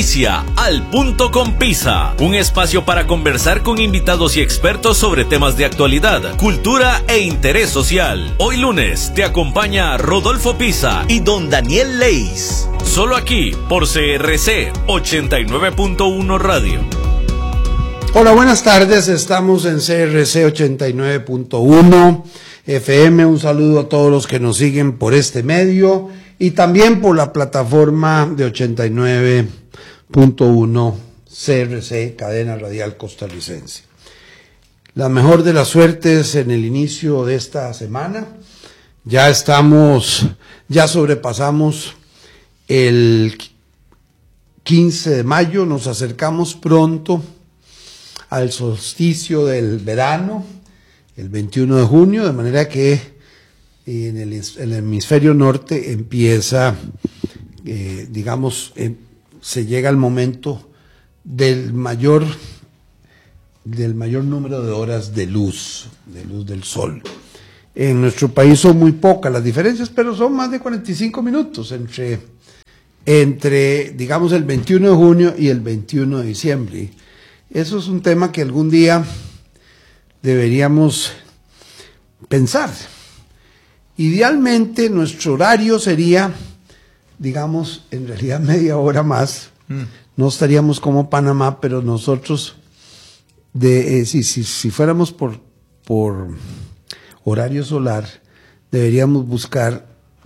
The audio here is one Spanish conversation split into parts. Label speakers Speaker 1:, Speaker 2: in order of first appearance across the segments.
Speaker 1: Inicia Al Punto con Pisa, un espacio para conversar con invitados y expertos sobre temas de actualidad, cultura e interés social. Hoy lunes te acompaña Rodolfo Pisa y don Daniel Leis. Solo aquí por CRC 89.1 Radio.
Speaker 2: Hola, buenas tardes. Estamos en CRC 89.1 FM. Un saludo a todos los que nos siguen por este medio y también por la plataforma de 89.1 CRC, cadena radial costarricense. La mejor de las suertes en el inicio de esta semana. Ya sobrepasamos el 15 de mayo, nos acercamos pronto al solsticio del verano, el 21 de junio, de manera que en el hemisferio norte empieza, se llega al momento del mayor número de horas de luz del sol. En nuestro país son muy pocas las diferencias, pero son más de 45 minutos entre digamos, el 21 de junio y el 21 de diciembre. Eso es un tema que algún día deberíamos pensar. Idealmente nuestro horario sería, digamos, en realidad media hora más. No estaríamos como Panamá, pero nosotros, si fuéramos por horario solar, deberíamos buscar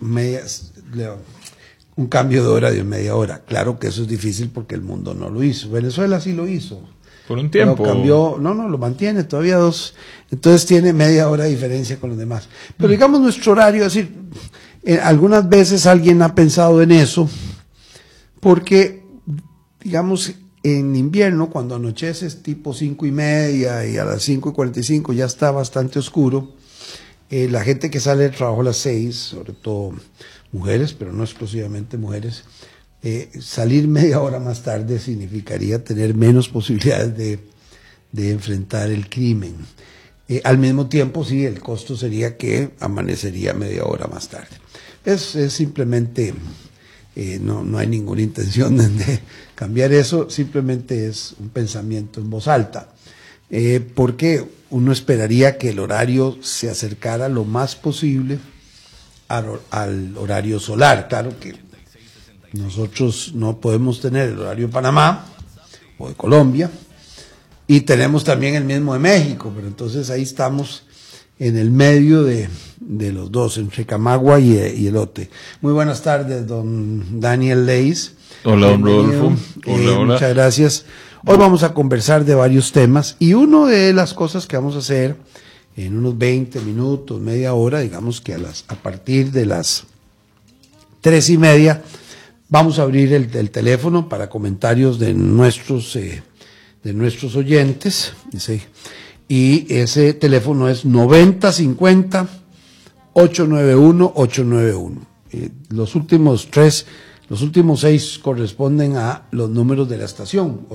Speaker 2: un cambio de hora de media hora. Claro que eso es difícil porque el mundo no lo hizo. Venezuela sí lo hizo.
Speaker 3: Por un tiempo.
Speaker 2: Lo mantiene todavía entonces tiene media hora de diferencia con los demás. Pero digamos nuestro horario, es decir, algunas veces alguien ha pensado en eso, porque, digamos, en invierno, cuando anochece es tipo 5:30 y a las 5:45 ya está bastante oscuro, la gente que sale del trabajo a las 6, sobre todo mujeres, pero no exclusivamente mujeres, salir media hora más tarde significaría tener menos posibilidades de enfrentar el crimen. Al mismo tiempo, sí, el costo sería que amanecería media hora más tarde. Es simplemente, no hay ninguna intención de cambiar eso, simplemente es un pensamiento en voz alta. Porque uno esperaría que el horario se acercara lo más posible al horario solar. Claro que nosotros no podemos tener el horario de Panamá o de Colombia, y tenemos también el mismo de México, pero entonces ahí estamos en el medio de los dos, entre Camagua y Elote. Muy buenas tardes, don Daniel Leis.
Speaker 3: Hola, don Rodolfo. Hola.
Speaker 2: Muchas gracias. Hoy vamos a conversar de varios temas, y una de las cosas que vamos a hacer en unos 20 minutos, media hora, digamos que a partir de las 3:30, vamos a abrir el teléfono para comentarios de nuestros oyentes. Y ese teléfono es 9050-891-891. Los últimos 6 corresponden a los números de la estación,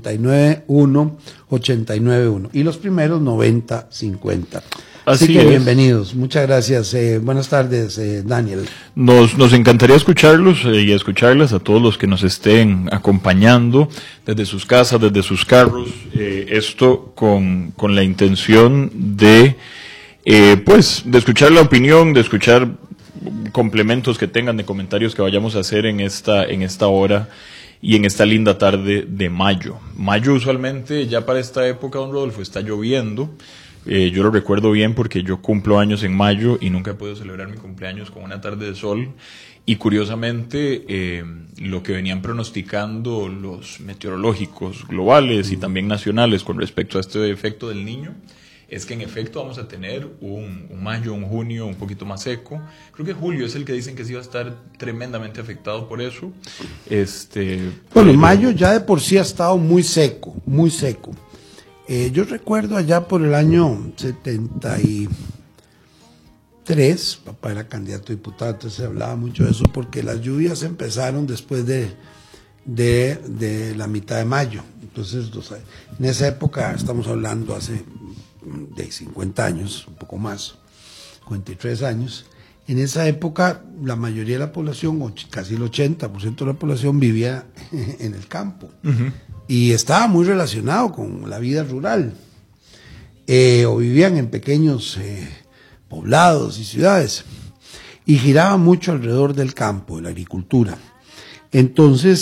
Speaker 2: 891-891. Y los primeros 9050. Así que bienvenidos, muchas gracias. Buenas tardes, Daniel.
Speaker 3: Nos encantaría escucharlos y escucharles a todos los que nos estén acompañando desde sus casas, desde sus carros. Esto con la intención de escuchar la opinión, de escuchar complementos que tengan, de comentarios que vayamos a hacer en esta hora y en esta linda tarde de mayo. Mayo usualmente ya para esta época, don Rodolfo, está lloviendo. Yo lo recuerdo bien porque yo cumplo años en mayo y nunca he podido celebrar mi cumpleaños con una tarde de sol, y curiosamente lo que venían pronosticando los meteorológicos globales y también nacionales con respecto a este efecto del Niño es que en efecto vamos a tener un mayo, un junio un poquito más seco. Creo que julio es el que dicen que sí va a estar tremendamente afectado por eso.
Speaker 2: Mayo ya de por sí ha estado muy seco, muy seco. Yo recuerdo allá por el año 73, papá era candidato a diputado, entonces se hablaba mucho de eso, porque las lluvias empezaron después de la mitad de mayo. Entonces, en esa época, estamos hablando hace de 50 años, un poco más, 53 años, En esa época la mayoría de la población, casi el 80% de la población vivía en el campo. Uh-huh. Y estaba muy relacionado con la vida rural. O vivían en pequeños poblados y ciudades. Y giraba mucho alrededor del campo, de la agricultura. Entonces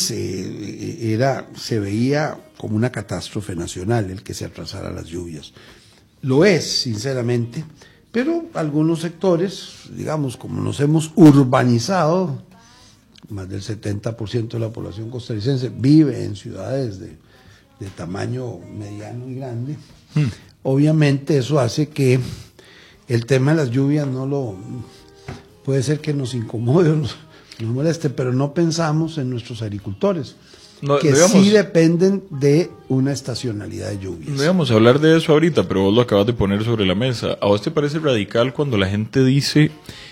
Speaker 2: se veía como una catástrofe nacional el que se atrasara las lluvias. Lo es, sinceramente, pero algunos sectores, digamos, como nos hemos urbanizado, más del 70% de la población costarricense vive en ciudades de tamaño mediano y grande. Obviamente eso hace que el tema de las lluvias puede ser que nos incomode o nos moleste, pero no pensamos en nuestros agricultores, sí dependen de una estacionalidad de lluvias.
Speaker 3: No íbamos a hablar de eso ahorita, pero vos lo acabas de poner sobre la mesa. ¿A vos te parece radical cuando la gente dice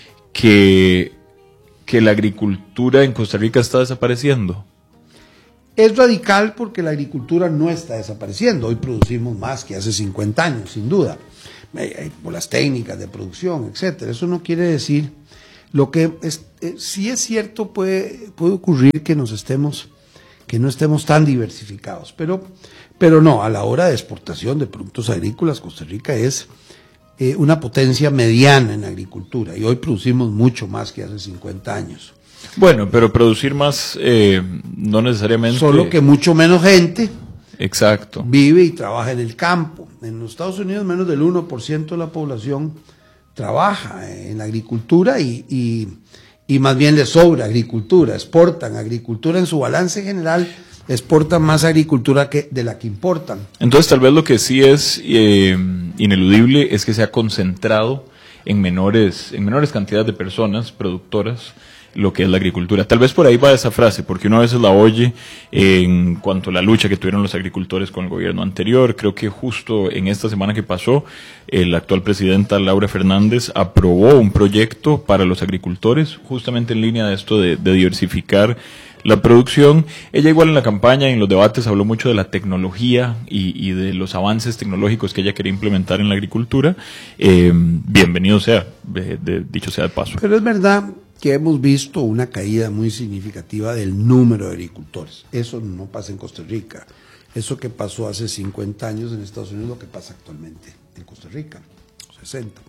Speaker 3: que la agricultura en Costa Rica está desapareciendo?
Speaker 2: Es radical porque la agricultura no está desapareciendo. Hoy producimos más que hace 50 años, sin duda, por las técnicas de producción, etcétera. Eso no quiere decir lo que sí es cierto, puede ocurrir que no estemos tan diversificados, pero no, a la hora de exportación de productos agrícolas, Costa Rica es una potencia mediana en agricultura y hoy producimos mucho más que hace 50 años.
Speaker 3: Bueno, pero producir más no necesariamente...
Speaker 2: Solo que mucho menos gente
Speaker 3: exacto.
Speaker 2: Vive y trabaja en el campo. En los Estados Unidos menos del 1% de la población trabaja en la agricultura y más bien les sobra agricultura, exportan agricultura en su balance general, exportan más agricultura de la que importan.
Speaker 3: Entonces tal vez lo que sí es ineludible es que se ha concentrado en menores cantidades de personas productoras lo que es la agricultura. Tal vez por ahí va esa frase, porque uno a veces la oye en cuanto a la lucha que tuvieron los agricultores con el gobierno anterior. Creo que justo en esta semana que pasó, la actual presidenta Laura Fernández aprobó un proyecto para los agricultores, justamente en línea de esto de diversificar la producción. Ella igual en la campaña, en los debates, habló mucho de la tecnología y de los avances tecnológicos que ella quería implementar en la agricultura. Bienvenido sea, dicho sea de paso.
Speaker 2: Pero es verdad que hemos visto una caída muy significativa del número de agricultores. Eso no pasa en Costa Rica. Eso que pasó hace 50 años en Estados Unidos, lo que pasa actualmente en Costa Rica, 60.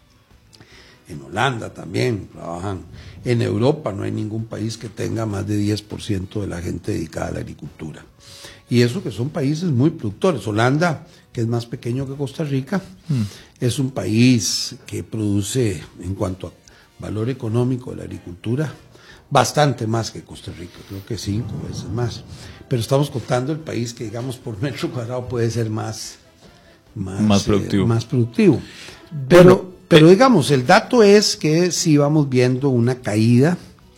Speaker 2: En Holanda también trabajan. En Europa no hay ningún país que tenga más de 10% de la gente dedicada a la agricultura. Y eso que son países muy productores. Holanda, que es más pequeño que Costa Rica, es un país que produce, en cuanto a valor económico de la agricultura, bastante más que Costa Rica, creo que 5 veces más. Pero estamos contando el país que, digamos, por metro cuadrado puede ser más productivo. Pero digamos, el dato es que sí vamos viendo una caída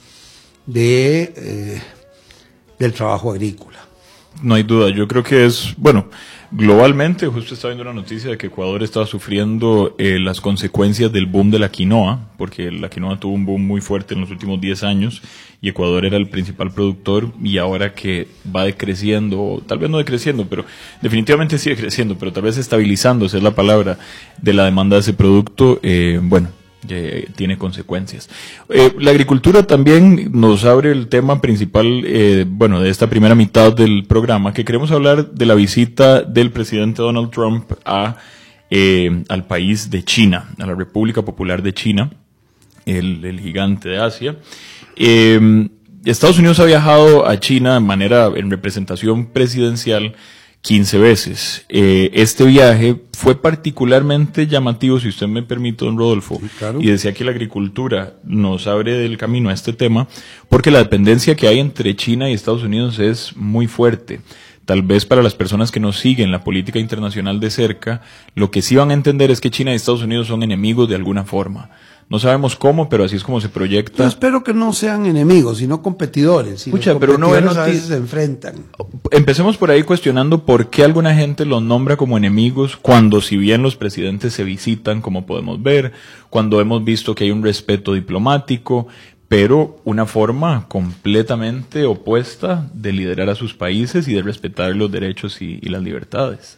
Speaker 2: del trabajo agrícola.
Speaker 3: No hay duda, yo creo que es, bueno, globalmente, justo estaba viendo una noticia de que Ecuador estaba sufriendo las consecuencias del boom de la quinoa, porque la quinoa tuvo un boom muy fuerte en los últimos 10 años y Ecuador era el principal productor, y ahora que va decreciendo, o tal vez no decreciendo, pero definitivamente sigue creciendo, pero tal vez estabilizándose es la palabra, de la demanda de ese producto, tiene consecuencias. La agricultura también nos abre el tema principal, de esta primera mitad del programa, que queremos hablar de la visita del presidente Donald Trump al país de China, a la República Popular de China, el gigante de Asia. Estados Unidos ha viajado a China en representación presidencial 15 veces. Este viaje fue particularmente llamativo, si usted me permite, don Rodolfo, sí, claro. Y decía que la agricultura nos abre el camino a este tema, porque la dependencia que hay entre China y Estados Unidos es muy fuerte. Tal vez para las personas que nos siguen la política internacional de cerca, lo que sí van a entender es que China y Estados Unidos son enemigos de alguna forma. No sabemos cómo, pero así es como se proyecta.
Speaker 2: Yo espero que no sean enemigos, sino competidores.
Speaker 3: Escucha, pero uno ve
Speaker 2: a veces se enfrentan.
Speaker 3: Empecemos por ahí cuestionando por qué alguna gente los nombra como enemigos, cuando si bien los presidentes se visitan, como podemos ver, cuando hemos visto que hay un respeto diplomático, pero una forma completamente opuesta de liderar a sus países y de respetar los derechos y las libertades.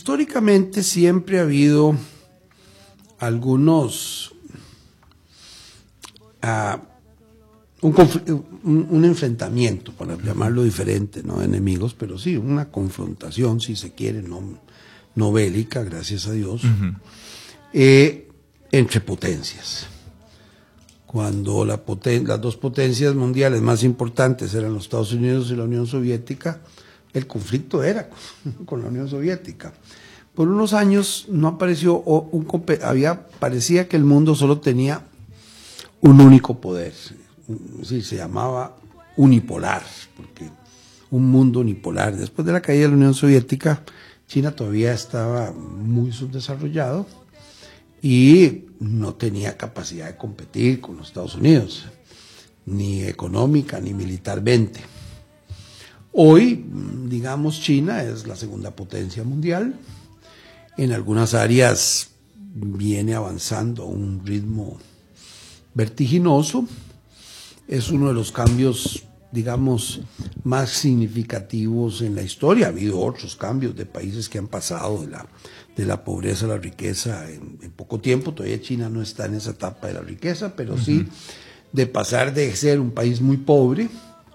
Speaker 3: Históricamente
Speaker 2: siempre ha habido algunos un enfrentamiento, para llamarlo diferente, no enemigos, pero sí, una confrontación, si se quiere, no bélica, gracias a Dios, entre potencias. Cuando las dos potencias mundiales más importantes eran los Estados Unidos y la Unión Soviética, el conflicto era con la Unión Soviética. Por unos años no apareció parecía que el mundo solo tenía un único poder, sí, se llamaba unipolar, porque un mundo unipolar. Después de la caída de la Unión Soviética, China todavía estaba muy subdesarrollado y no tenía capacidad de competir con los Estados Unidos, ni económica ni militarmente. Hoy, digamos, China es la segunda potencia mundial. En algunas áreas viene avanzando a un ritmo vertiginoso. Es uno de los cambios, digamos, más significativos en la historia. Ha habido otros cambios de países que han pasado de la pobreza a la riqueza en poco tiempo. Todavía China no está en esa etapa de la riqueza, pero sí de pasar de ser un país muy pobre